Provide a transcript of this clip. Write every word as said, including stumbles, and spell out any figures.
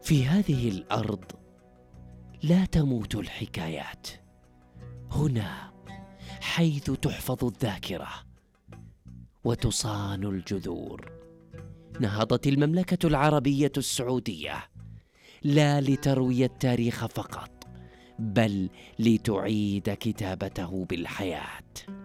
في هذه الأرض لا تموت الحكايات، هنا حيث تحفظ الذاكرة وتصان الجذور. نهضت المملكة العربية السعودية لا لتروي التاريخ فقط، بل لتعيد كتابته بالحياة.